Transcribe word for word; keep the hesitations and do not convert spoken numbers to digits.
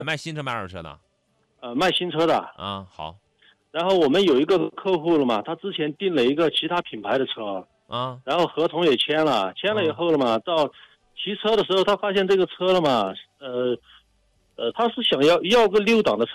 卖新车卖二手车的？ 呃，卖新车的。 啊，好。 然后我们有一个客户了嘛，他之前订了一个其他品牌的车， 啊， 然后合同也签了，签了以后了嘛，到提车的时候，他发现这个车了嘛，呃，呃，他是想要要个六档的车。